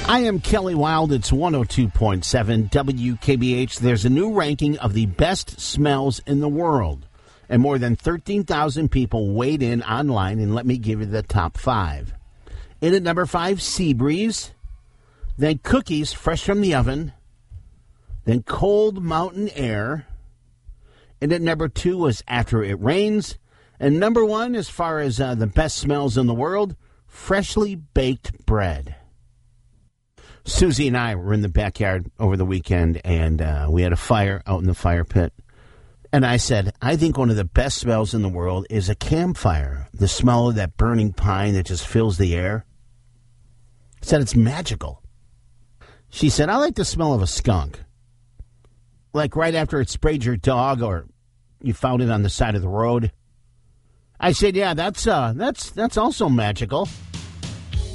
I am Kelly Wild. It's 102.7 WKBH. There's a new ranking of the best smells in the world. And more than 13,000 people weighed in online, and let me give you the top 5. In at number 5, Sea Breeze. Then Cookies, fresh from the oven. Then Cold Mountain Air. And at number 2 was After It Rains. And number 1, as far as the best smells in the world, freshly baked bread. Susie and I were in the backyard over the weekend, and we had a fire out in the fire pit. And I said, I think one of the best smells in the world is a campfire. The smell of that burning pine that just fills the air. I said, it's magical. She said, I like the smell of a skunk. Like right after it sprayed your dog or you found it on the side of the road. I said, yeah, that's also magical.